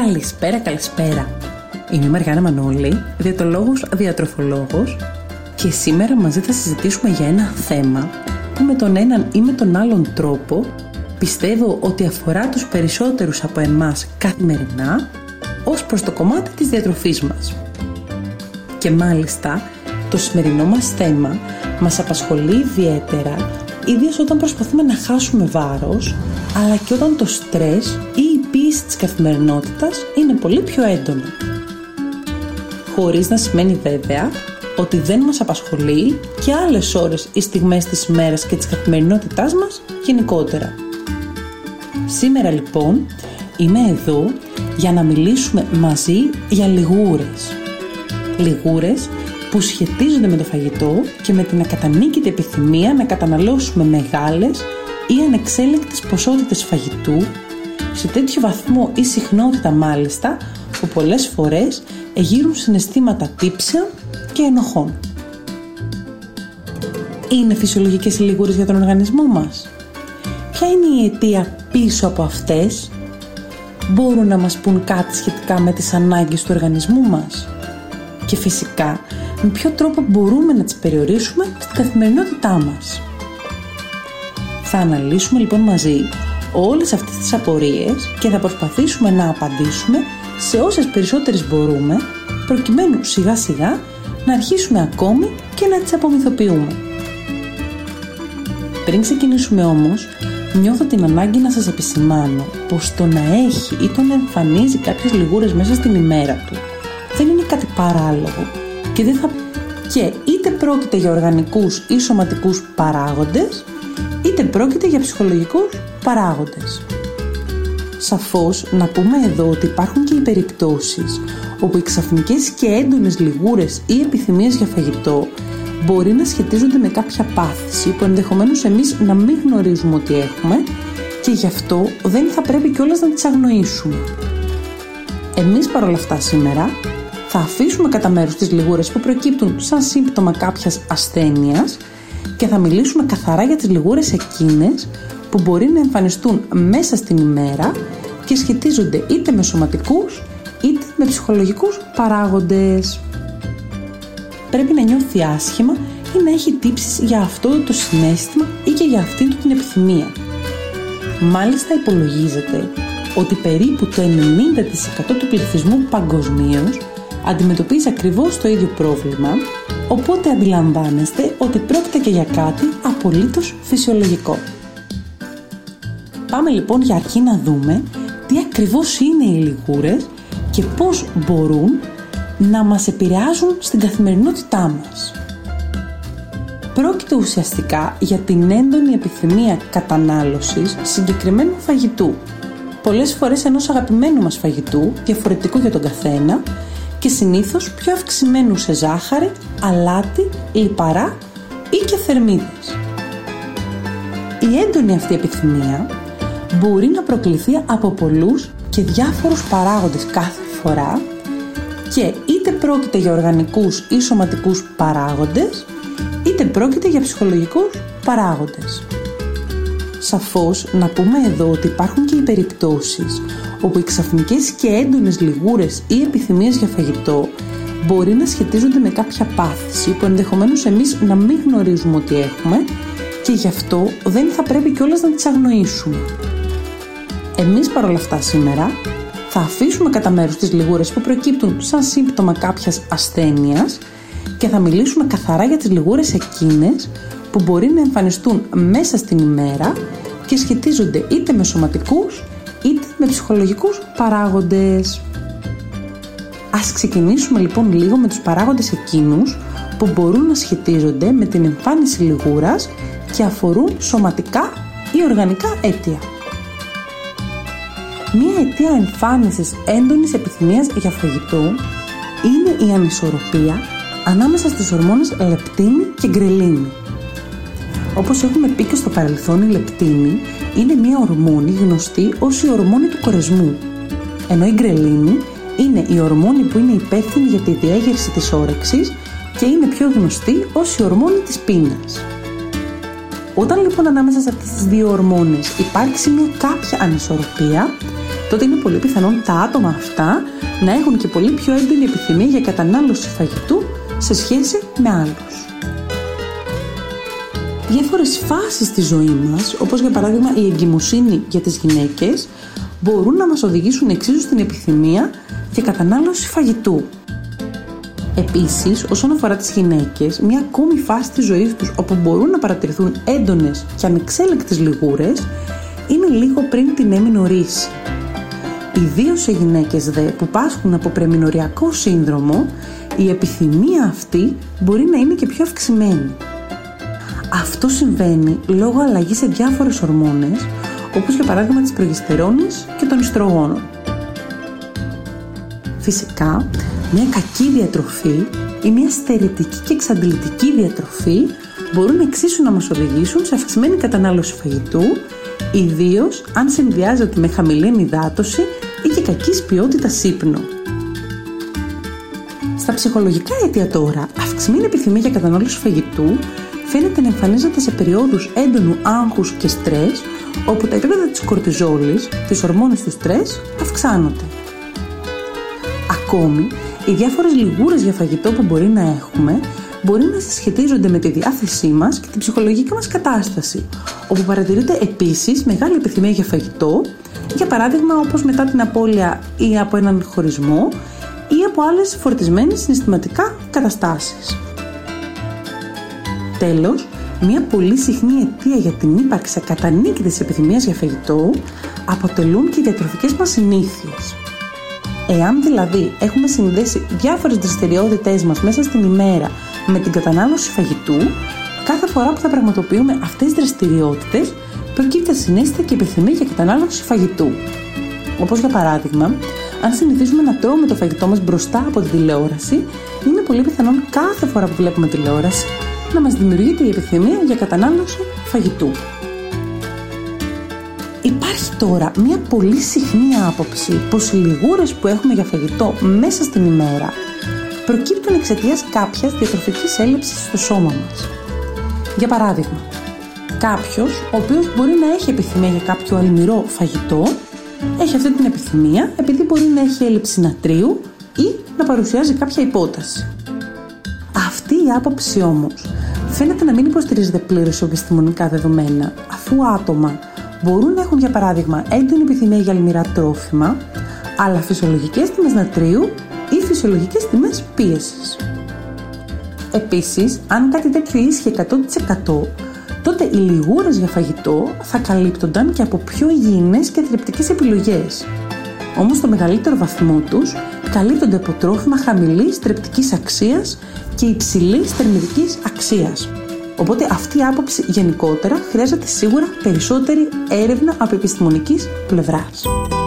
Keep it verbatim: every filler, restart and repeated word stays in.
Καλησπέρα, καλησπέρα. Είμαι η Μαριάννα Μανώλη, διαιτολόγος, διατροφολόγος και σήμερα μαζί θα συζητήσουμε για ένα θέμα που με τον έναν ή με τον άλλον τρόπο πιστεύω ότι αφορά τους περισσότερους από εμάς καθημερινά ως προς το κομμάτι της διατροφής μας. Και μάλιστα το σημερινό μας θέμα μας απασχολεί ιδιαίτερα, ιδίως όταν προσπαθούμε να χάσουμε βάρος, αλλά και όταν το στρες ή η πίεση της καθημερινότητας είναι πολύ πιο έντονο. Χωρίς να σημαίνει βέβαια ότι δεν μας απασχολεί και άλλες ώρες ή στιγμές της ημέρας και της καθημερινότητάς μας γενικότερα. Σήμερα λοιπόν είμαι εδώ για να μιλήσουμε μαζί για λιγούρες. Λιγούρες που σχετίζονται με το φαγητό και με την ακατανίκητη επιθυμία να καταναλώσουμε μεγάλες ή ανεξέλεγκτες ποσότητες φαγητού, σε τέτοιο βαθμό ή συχνότητα μάλιστα, που πολλές φορές εγείρουν συναισθήματα τύψεων και ενοχών. Είναι φυσιολογικές οι λιγούρες για τον οργανισμό μας? Ποια είναι η αιτία πίσω από αυτές? Μπορούν να μας πούν κάτι σχετικά με τις ανάγκες του οργανισμού μας? Και φυσικά, με ποιο τρόπο μπορούμε να τις περιορίσουμε στην καθημερινότητά μας? Θα αναλύσουμε λοιπόν μαζί όλες αυτές τις απορίες και θα προσπαθήσουμε να απαντήσουμε σε όσες περισσότερες μπορούμε, προκειμένου σιγά σιγά να αρχίσουμε ακόμη και να τις απομυθοποιούμε. Πριν ξεκινήσουμε όμως, νιώθω την ανάγκη να σας επισημάνω πως το να έχει ή το να εμφανίζει κάποιες λιγούρες μέσα στην ημέρα του δεν είναι κάτι παράλογο και, δεν θα... και είτε πρόκειται για οργανικούς ή σωματικούς παράγοντες, είτε πρόκειται για ψυχολογικούς παράγοντες. Σαφώς να πούμε εδώ ότι υπάρχουν και οι περιπτώσεις όπου οι ξαφνικές και έντονες λιγούρες ή επιθυμίες για φαγητό μπορεί να σχετίζονται με κάποια πάθηση που ενδεχομένως εμείς να μην γνωρίζουμε ότι έχουμε και γι' αυτό δεν θα πρέπει κιόλας να τις αγνοήσουμε. Εμείς παρόλα αυτά σήμερα θα αφήσουμε κατά μέρους τις λιγούρες που προκύπτουν σαν σύμπτωμα κάποιας ασθένειας και θα μιλήσουμε καθαρά για τις λιγούρες εκείνες που μπορεί να εμφανιστούν μέσα στην ημέρα και σχετίζονται είτε με σωματικούς είτε με ψυχολογικούς παράγοντες. Πρέπει να νιώθει άσχημα ή να έχει τύψεις για αυτό το συναίσθημα ή και για αυτήν του την επιθυμία. Μάλιστα υπολογίζεται ότι περίπου το ενενήντα τοις εκατό του πληθυσμού παγκοσμίως αντιμετωπίζει ακριβώς το ίδιο πρόβλημα, οπότε αντιλαμβάνεστε ότι πρόκειται και για κάτι απολύτως φυσιολογικό. Πάμε λοιπόν για αρχή να δούμε τι ακριβώς είναι οι λιγούρες και πώς μπορούν να μας επηρεάζουν στην καθημερινότητά μας. Πρόκειται ουσιαστικά για την έντονη επιθυμία κατανάλωσης συγκεκριμένου φαγητού, πολλές φορές ενός αγαπημένου μας φαγητού, διαφορετικού για τον καθένα και συνήθως πιο αυξημένου σε ζάχαρη, αλάτι, λιπαρά ή και θερμίδες. Η έντονη αυτή επιθυμία μπορεί να προκληθεί από πολλούς και διάφορους παράγοντες κάθε φορά και είτε πρόκειται για οργανικούς ή σωματικούς παράγοντες, είτε πρόκειται για ψυχολογικούς παράγοντες. Σαφώς να πούμε εδώ ότι υπάρχουν και οι περιπτώσεις όπου οι ξαφνικές και έντονες λιγούρες ή επιθυμίες για φαγητό μπορεί να σχετίζονται με κάποια πάθηση που ενδεχομένως εμείς να μην γνωρίζουμε ότι έχουμε και γι' αυτό δεν θα πρέπει κιόλας να τις αγνοήσουμε. Εμείς παρόλα αυτά σήμερα θα αφήσουμε κατά μέρους τις λιγούρες που προκύπτουν σαν σύμπτωμα κάποιας ασθένειας και θα μιλήσουμε καθαρά για τις λιγούρες εκείνες που μπορεί να εμφανιστούν μέσα στην ημέρα και σχετίζονται είτε με σωματικούς είτε με ψυχολογικούς παράγοντες. Ας ξεκινήσουμε λοιπόν λίγο με τους παράγοντες εκείνους που μπορούν να σχετίζονται με την εμφάνιση λιγούρας και αφορούν σωματικά ή οργανικά αίτια. Μία αιτία εμφάνισης έντονης επιθυμίας για φαγητό είναι η ανισορροπία ανάμεσα στις ορμόνες λεπτίνη και γκρελίνη. Όπως έχουμε πει και στο παρελθόν, η λεπτίνη είναι μία ορμόνη γνωστή ως η ορμόνη του κορεσμού, ενώ η γκρελίνη είναι η ορμόνη που είναι υπεύθυνη για τη διέγερση της όρεξης και είναι πιο γνωστή ως η ορμόνη της πείνας. Όταν λοιπόν ανάμεσα σε αυτές τις δύο ορμόνες υπάρξει μια κάποια ανισορροπία, τότε είναι πολύ πιθανόν τα άτομα αυτά να έχουν και πολύ πιο έντονη επιθυμία για κατανάλωση φαγητού σε σχέση με άλλους. Διάφορες φάσεις στη ζωή μας, όπως για παράδειγμα η εγκυμοσύνη για τις γυναίκες, μπορούν να μας οδηγήσουν εξίσου στην επιθυμία για κατανάλωση φαγητού. Επίσης, όσον αφορά τις γυναίκες, μια ακόμη φάση της ζωής τους όπου μπορούν να παρατηρηθούν έντονες και ανεξέλεγκτες λιγούρες είναι λίγο πριν την έμεινο-ρίση. Ιδίως σε γυναίκες δε που πάσχουν από πρεμεινοριακό σύνδρομο, η επιθυμία αυτή μπορεί να είναι και πιο αυξημένη. Αυτό συμβαίνει λόγω αλλαγής σε διάφορες ορμόνες, όπως για παράδειγμα της προγεστερόνης και των ιστρογόνων. Φυσικά, μια κακή διατροφή ή μια στερετική και εξαντλητική διατροφή μπορούν εξίσου να μας οδηγήσουν σε αυξημένη κατανάλωση φαγητού, ιδίως αν συνδυάζεται με χαμηλή ενυδάτωση ή και κακής ποιότητας ύπνο. Στα ψυχολογικά αίτια τώρα, αυξημένη επιθυμία για κατανάλωση φαγητού φαίνεται να εμφανίζεται σε περιόδους έντονου άγχους και στρες, όπου τα επίπεδα της κορτιζόλης, της ορμόνης του στρες, αυξάνονται. Ακόμη, οι διάφορες λιγούρες για φαγητό που μπορεί να έχουμε μπορεί να συσχετίζονται με τη διάθεσή μας και την ψυχολογική μας κατάσταση, όπου παρατηρείται επίσης μεγάλη επιθυμία για φαγητό, για παράδειγμα όπως μετά την απώλεια ή από έναν χωρισμό ή από άλλες φορτισμένες συναισθηματικά καταστάσεις. Τέλος, μια πολύ συχνή αιτία για την ύπαρξη ακατανίκητης επιθυμίας για φαγητό αποτελούν και οι διατροφικές μας συνήθειες. Εάν δηλαδή έχουμε συνδέσει διάφορες δραστηριότητές μας μέσα στην ημέρα με την κατανάλωση φαγητού, κάθε φορά που θα πραγματοποιούμε αυτές τις δραστηριότητες προκύπτει συναίσθητα και επιθυμία για κατανάλωση φαγητού. Όπως για παράδειγμα, αν συνηθίζουμε να τρώμε το φαγητό μας μπροστά από τη τηλεόραση, είναι πολύ πιθανόν κάθε φορά που βλέπουμε τηλεόραση να μας δημιουργείται η επιθυμία για κατανάλωση φαγητού. Υπάρχει τώρα μια πολύ συχνή άποψη πως οι λιγούρες που έχουμε για φαγητό μέσα στην ημέρα προκύπτουν εξαιτίας κάποιας διατροφικής έλλειψης στο σώμα μας. Για παράδειγμα, κάποιος ο οποίος μπορεί να έχει επιθυμία για κάποιο αλμυρό φαγητό έχει αυτή την επιθυμία επειδή μπορεί να έχει έλλειψη νατρίου ή να παρουσιάζει κάποια υπόταση. Αυτή η άποψη όμως φαίνεται να μην υποστηρίζεται πλήρως σε επιστημονικά δεδομένα, αφού άτομα μπορούν να έχουν για παράδειγμα έντονη επιθυμία για αλμυρά τρόφιμα, αλλά φυσιολογικές τιμές νατρίου ή φυσιολογικές τιμές πίεσης. Επίσης, αν κάτι τέτοιο ίσχυε εκατό τοις εκατό, τότε οι λιγούρες για φαγητό θα καλύπτονταν και από πιο υγιεινές και θρεπτικές επιλογές. Όμως στο μεγαλύτερο βαθμό τους καλύπτονται από τρόφιμα χαμηλής θρεπτικής αξίας και υψηλής θερμιδικής αξίας. Οπότε αυτή η άποψη γενικότερα χρειάζεται σίγουρα περισσότερη έρευνα από επιστημονικής πλευράς.